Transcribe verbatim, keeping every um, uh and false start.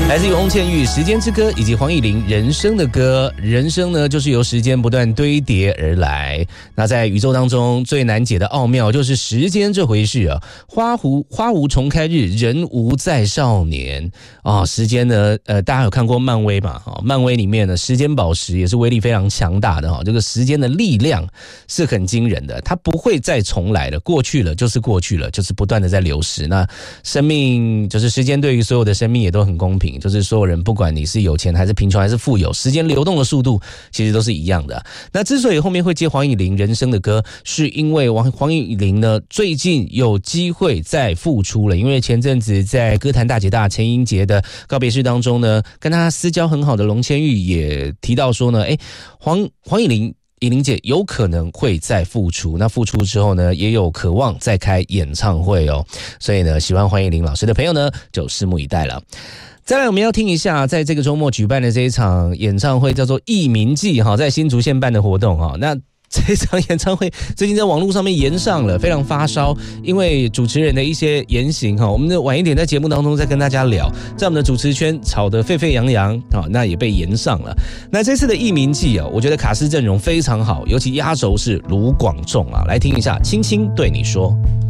来自于翁倩玉《时间之歌》以及黄乙玲《人生的歌》。人生呢，就是由时间不断堆叠而来。那在宇宙当中最难解的奥妙就是时间这回事啊。花无花无重开日，人无再少年啊。时间呢，呃，大家有看过漫威嘛？啊，漫威里面呢，时间宝石也是威力非常强大的哈。这个时间的力量是很惊人的，它不会再重来了，过去了就是过去了，就是不断的在流逝。那生命就是时间对于所有的生命也都很公平。就是所有人，不管你是有钱还是贫穷还是富有，时间流动的速度其实都是一样的。那之所以后面会接黄乙玲人生的歌，是因为黄黄乙玲呢最近有机会再复出了，因为前阵子在歌坛大姐大陈英杰的告别式当中呢，跟他私交很好的龙千玉也提到说呢，哎，黄黄乙玲。乙玲姐有可能会再复出，那复出之后呢，也有渴望再开演唱会哦。所以呢，喜欢黄乙玲老师的朋友呢，就拭目以待了。再来，我们要听一下，在这个周末举办的这一场演唱会，叫做《艺名记》哈，在新竹县办的活动哈。那这场演唱会最近在网络上面炎上了，非常发烧，因为主持人的一些言行哈，我们的晚一点在节目当中再跟大家聊，在我们的主持圈吵得沸沸扬扬啊，那也被炎上了。那这次的艺名记啊，我觉得卡司阵容非常好，尤其压轴是卢广仲啊，来听一下《轻轻对你说》。